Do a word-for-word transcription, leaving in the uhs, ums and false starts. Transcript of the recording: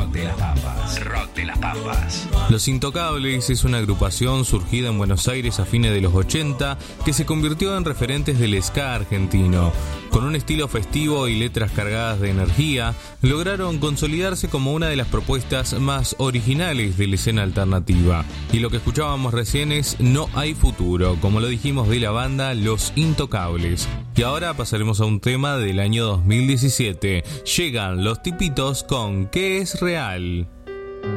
Rock de las Pampas. Rock de las Pampas. Los Intocables es una agrupación surgida en Buenos Aires a fines de los ochenta que se convirtió en referentes del ska argentino. Con un estilo festivo y letras cargadas de energía, lograron consolidarse como una de las propuestas más originales de la escena alternativa. Y lo que escuchábamos recién es No hay futuro, como lo dijimos de la banda Los Intocables. Y ahora pasaremos a un tema del año dos mil diecisiete. Llegan Los Tipitos con ¿Qué es real?